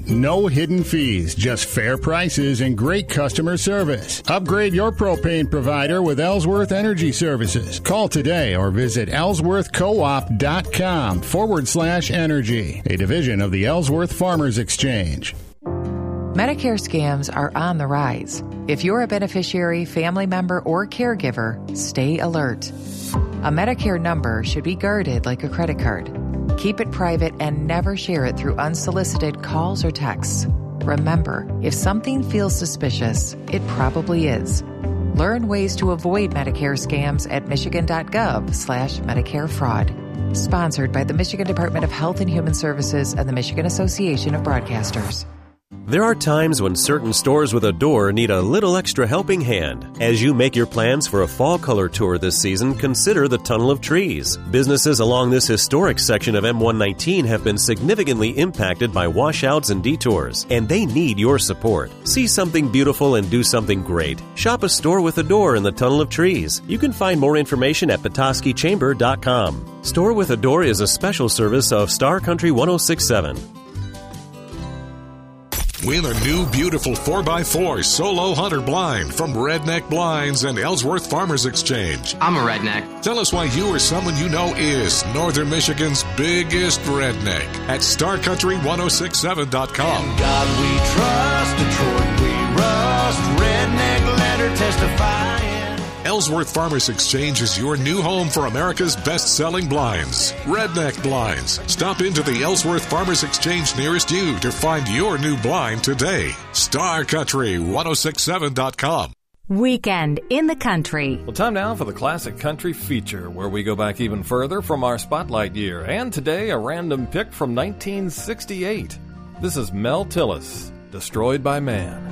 No hidden fees, just fair prices and great customer service. Upgrade your propane provider with Ellsworth Energy Services. Call today or visit ellsworthcoop.com/energy, a division of the Ellsworth Farmers Exchange. Medicare scams are on the rise. If you're a beneficiary, family member, or caregiver, stay alert. A Medicare number should be guarded like a credit card. Keep it private and never share it through unsolicited calls or texts. Remember, if something feels suspicious, it probably is. Learn ways to avoid Medicare scams at michigan.gov/Medicare fraud. Sponsored by the Michigan Department of Health and Human Services and the Michigan Association of Broadcasters. There are times when certain stores with a door need a little extra helping hand. As you make your plans for a fall color tour this season, consider the Tunnel of Trees. Businesses along this historic section of M119 have been significantly impacted by washouts and detours, and they need your support. See something beautiful and do something great. Shop a store with a door in the Tunnel of Trees. You can find more information at petoskeychamber.com. Store with a Door is a special service of Star Country 106.7. Win a new beautiful 4x4 Solo Hunter blind from Redneck Blinds and Ellsworth Farmers Exchange. I'm a redneck. Tell us why you or someone you know is Northern Michigan's biggest redneck at StarCountry1067.com. In God we trust, Detroit we rust, redneck let her testify. Ellsworth Farmers Exchange is your new home for America's best-selling blinds, Redneck Blinds. Stop into the Ellsworth Farmers Exchange nearest you to find your new blind today. StarCountry1067.com. Weekend in the Country. Well, time now for the Classic Country Feature, where we go back even further from our spotlight year. And today, a random pick from 1968. This is Mel Tillis, Destroyed by Man.